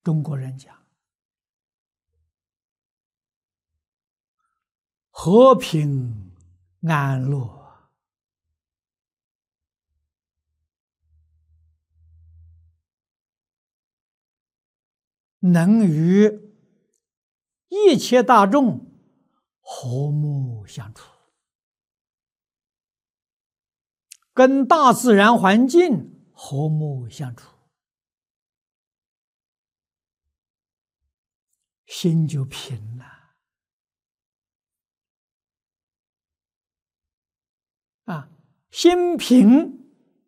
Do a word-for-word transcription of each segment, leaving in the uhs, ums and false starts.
中国人讲和平安乐，能与一切大众和睦相处，跟大自然环境和睦相处，心就平了。啊，心平，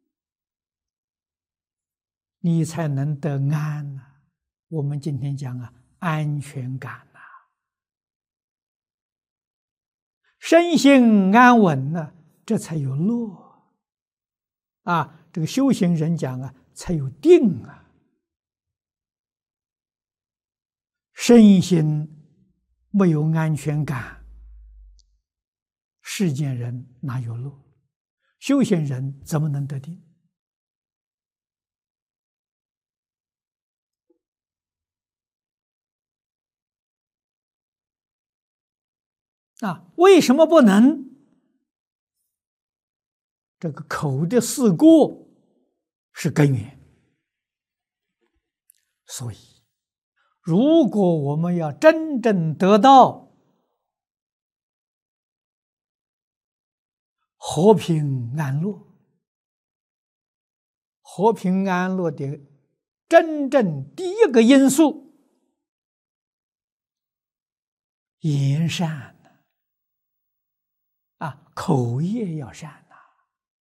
你才能得安呐、啊。我们今天讲啊，安全感呐、啊，身心安稳呢、啊，这才有乐啊。这个修行人讲啊，才有定啊。身心没有安全感，世间人哪有乐？修行人怎么能得定？啊，为什么不能？这个口的四过是根源，所以如果我们要真正得到和平安乐，和平安乐的真正第一个因素，言善啊，口业要善呐、啊，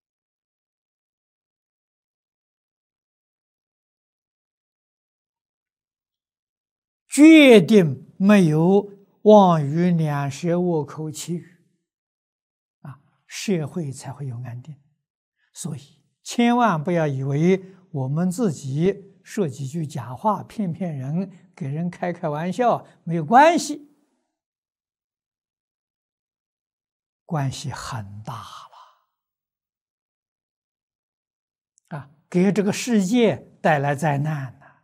决定没有妄语两舌恶口绮语啊，社会才会有安定。所以千万不要以为我们自己说几句假话骗骗人，给人开开玩笑没有关系，关系很大了啊，给这个世界带来灾难呢。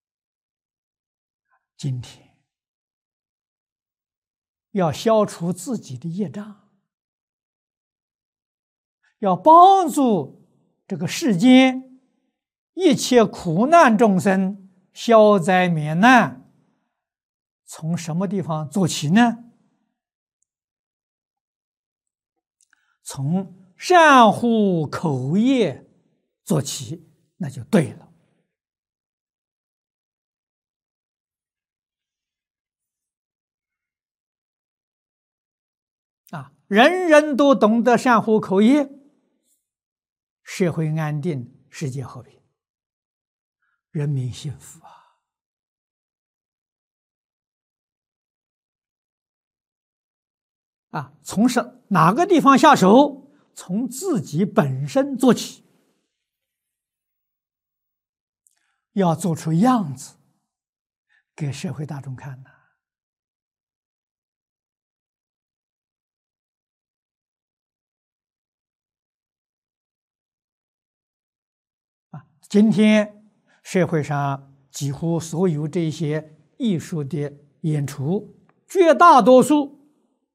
今天要消除自己的业障，要帮助这个世间一切苦难众生消灾免难，从什么地方做起呢？从善护口业做起，那就对了。啊，人人都懂得善护口业，社会安定，世界和平，人民幸福啊！啊，从什哪个地方下手？从自己本身做起，要做出样子给社会大众看的。啊，今天社会上几乎所有这些艺术的演出，绝大多数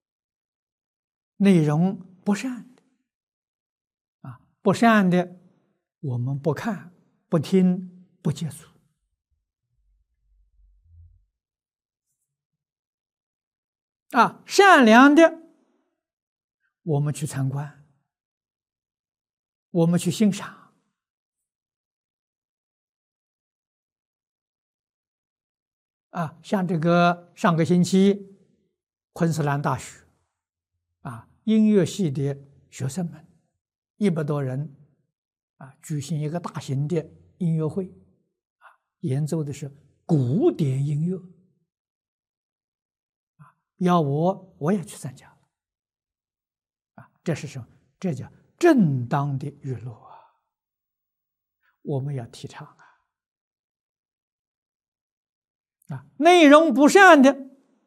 内容不善的，啊，不善的我们不看、不听、不接触。啊，善良的我们去参观，我们去欣赏。啊，像这个上个星期，昆士兰大学啊音乐系的学生们一百多人啊，举行一个大型的音乐会，啊，演奏的是古典音乐，啊，要我我也去参加了，啊，这是什么？这叫正当的娱乐啊，我们要提倡啊。啊，内容不善的，